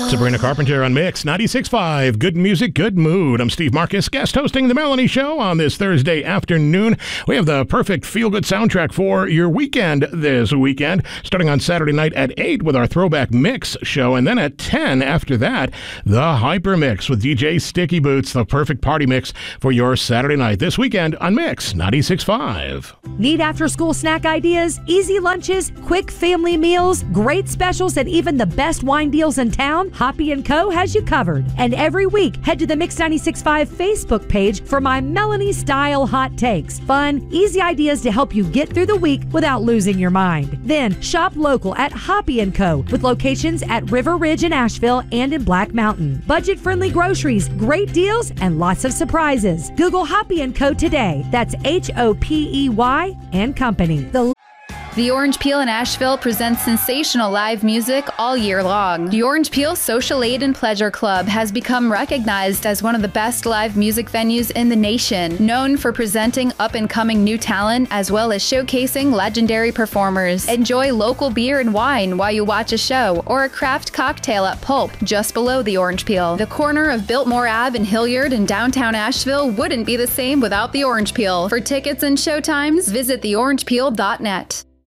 Sabrina Carpenter on Mix 96.5. Good music, good mood. I'm Steve Marcus, guest hosting The Melanie Show on this Thursday afternoon. We have the perfect feel-good soundtrack for your weekend this weekend, starting on Saturday night at 8 with our Throwback Mix show, and then at 10 after that, the Hyper Mix with DJ Sticky Boots, the perfect party mix for your Saturday night this weekend on Mix 96.5. Need after-school snack ideas, easy lunches, quick family meals, great specials, and even the best wine deals in town? Hoppy & Co. has you covered. And every week, head to the Mix 96.5 Facebook page for my Melanie-style hot takes. Fun, easy ideas to help you get through the week without losing your mind. Then, shop local at Hoppy & Co. with locations at River Ridge in Asheville and in Black Mountain. Budget-friendly groceries, great deals, and lots of surprises. Google Hoppy & Co. today. That's H-O-P-E-Y and Company. The Orange Peel in Asheville presents sensational live music all year long. The Orange Peel Social Aid and Pleasure Club has become recognized as one of the best live music venues in the nation, known for presenting up-and-coming new talent as well as showcasing legendary performers. Enjoy local beer and wine while you watch a show, or a craft cocktail at Pulp, just below the Orange Peel. The corner of Biltmore Ave in Hilliard in downtown Asheville wouldn't be the same without the Orange Peel. For tickets and showtimes, visit theorangepeel.net.